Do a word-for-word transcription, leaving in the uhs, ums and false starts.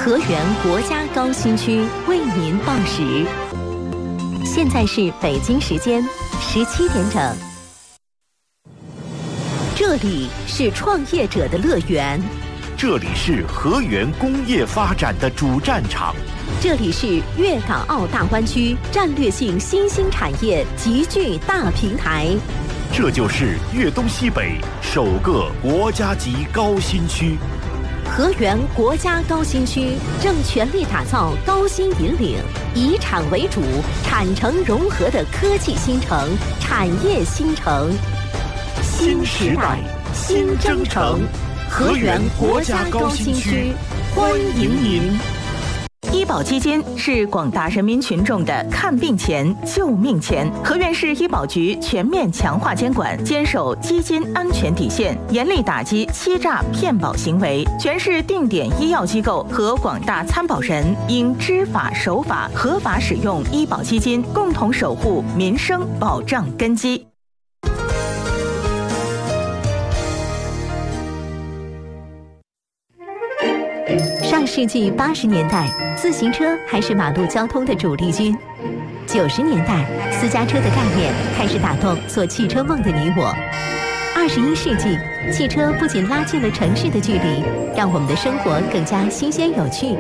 河源国家高新区为您报时。现在是北京时间十七点整。这里是创业者的乐园， 这里是河源工业发展的主战场， 这里是粤港澳大湾区战略性新兴产业集聚大平台， 这就是粤东西北首个国家级高新区。 河源国家高新区正全力打造高新引领、以产为主、产城融合的科技新城、产业新城。新时代，新征程，河源国家高新区，欢迎您。 医保基金是广大人民群众的看病钱、救命钱。河源市医保局全面强化监管，坚守基金安全底线，严厉打击欺诈骗保行为。全市定点医药机构和广大参保人应知法守法，合法使用医保基金，共同守护民生保障根基。 上世纪八十年代，自行车还是马路交通的主力军。九十年代，私家车的概念开始打动做汽车梦的你我。二十一世纪，汽车不仅拉近了城市的距离，让我们的生活更加新鲜有趣，